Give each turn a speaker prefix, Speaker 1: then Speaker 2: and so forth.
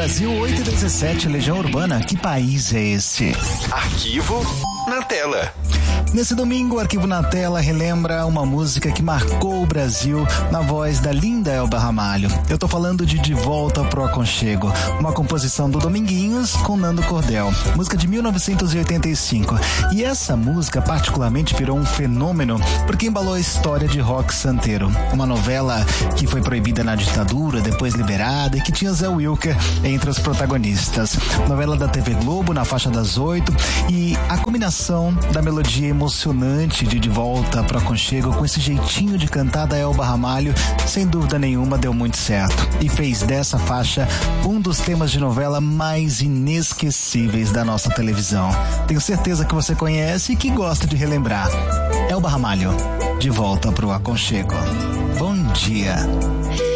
Speaker 1: Brasil, 8h17, Legião Urbana. Que país é esse?
Speaker 2: Arquivo na Tela.
Speaker 1: Nesse domingo, o Arquivo na Tela relembra uma música que marcou o Brasil na voz da linda Elba Ramalho. Eu tô falando de Volta pro Aconchego, uma composição do Dominguinhos com Nando Cordel, música de 1985. E essa música particularmente virou um fenômeno porque embalou a história de Roque Santeiro, uma novela que foi proibida na ditadura, depois liberada e que tinha Zé Wilker entre os protagonistas. Novela da TV Globo na faixa das 8 e a combinação da melodia emocionante de Volta pro Aconchego com esse jeitinho de cantar da Elba Ramalho, sem dúvida nenhuma deu muito certo e fez dessa faixa um dos temas de novela mais inesquecíveis da nossa televisão. Tenho certeza que você conhece e que gosta de relembrar. Elba Ramalho, De Volta pro Aconchego. Bom dia.